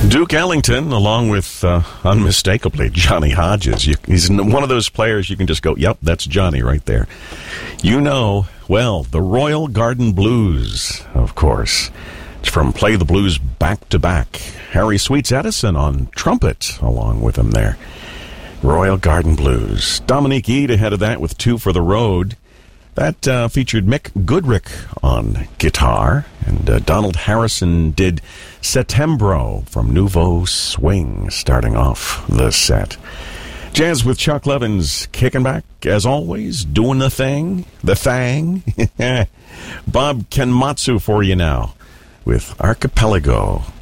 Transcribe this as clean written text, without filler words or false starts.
Duke Ellington, along with, unmistakably, Johnny Hodges. He's one of those players you can just go, yep, that's Johnny right there. You know, well, the Royal Garden Blues, of course. It's from Play the Blues Back to Back. Harry Sweets Edison on trumpet, along with him there. Royal Garden Blues. Dominique Eade ahead of that with Two for the Road. That featured Mick Goodrick on guitar, and Donald Harrison did Settembro from Nouveau Swing, starting off the set. Jazz with Chuck Levins kicking back, as always, doing the thing. Bob Kenmatsu for you now with Archipelago.